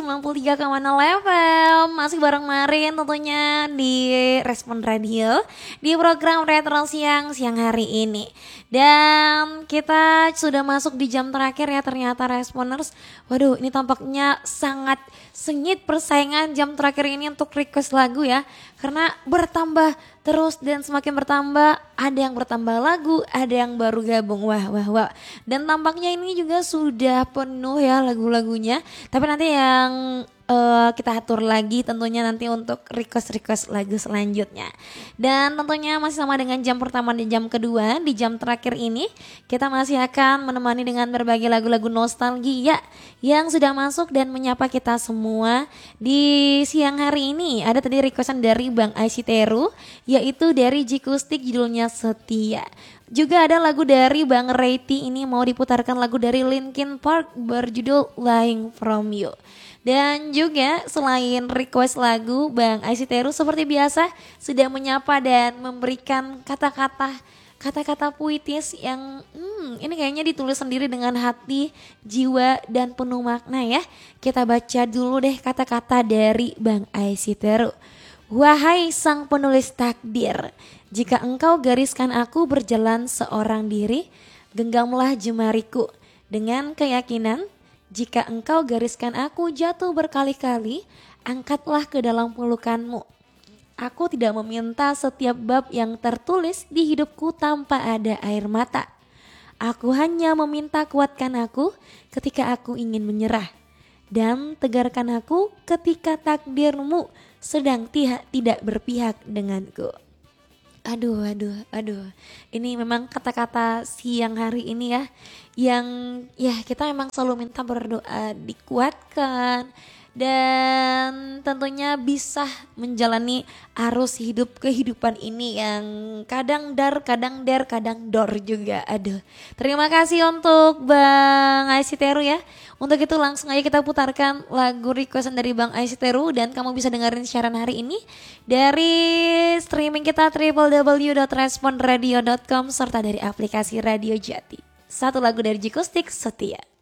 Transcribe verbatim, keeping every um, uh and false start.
sembilan puluh tiga koma nol F M. Masih bareng Marin tentunya di Respon Radio di program Retro Siang siang hari ini. Dan kita sudah masuk di jam terakhir ya ternyata Responers. Waduh, ini tampaknya sangat sengit persaingan jam terakhir ini untuk request lagu ya. Karena bertambah terus dan semakin bertambah, ada yang bertambah lagu, ada yang baru gabung, wah wah wah. Dan tampaknya ini juga sudah penuh ya lagu-lagunya. Tapi nanti yang uh, kita atur lagi tentunya nanti untuk request-request lagu selanjutnya. Dan tentunya masih sama dengan jam pertama dan jam kedua. Di jam terakhir ini kita masih akan menemani dengan berbagai lagu-lagu nostalgia yang sudah masuk dan menyapa kita semua di siang hari ini. Ada tadi requestan dari Bang Aisiteru, yaitu dari Jikustik judulnya Setia. Juga ada lagu dari Bang Reiti, ini mau diputarkan lagu dari Linkin Park berjudul Lying From You. Dan juga selain request lagu, Bang Aisiteru seperti biasa sudah menyapa dan memberikan kata-kata kata-kata puitis yang hmm, ini kayaknya ditulis sendiri dengan hati, jiwa dan penuh makna ya. Kita baca dulu deh kata-kata dari Bang Aisiteru. Wahai sang penulis takdir, jika engkau gariskan aku berjalan seorang diri, genggamlah jemariku dengan keyakinan. Jika engkau gariskan aku jatuh berkali-kali, angkatlah ke dalam pelukanmu. Aku tidak meminta setiap bab yang tertulis di hidupku tanpa ada air mata. Aku hanya meminta kuatkan aku ketika aku ingin menyerah. Dan tegarkan aku ketika takdirmu sedang tiha, tidak berpihak denganku. Aduh, aduh, aduh. Ini memang kata-kata siang hari ini ya, yang ya kita memang selalu minta berdoa dikuatkan dan tentunya bisa menjalani arus hidup kehidupan ini yang kadang dar, kadang der, kadang dor juga. Aduh, terima kasih untuk Bang Aisiteru ya. Untuk itu langsung aja kita putarkan lagu requestan dari Bang Aisiteru dan kamu bisa dengerin siaran hari ini dari streaming kita w w w dot respon radio dot com serta dari aplikasi Radio Jati. Satu lagu dari Jikustik, Setia.